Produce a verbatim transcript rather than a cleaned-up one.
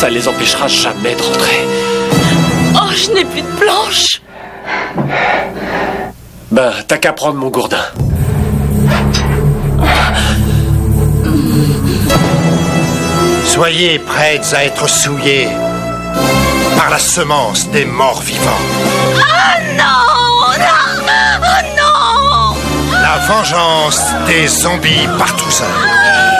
Ça les empêchera jamais de rentrer. Oh, je n'ai plus de planche. Ben, t'as qu'à prendre mon gourdin. Soyez prêtes à être souillés par la semence des morts vivants. Oh non, non, oh non. La vengeance des zombies partouzins.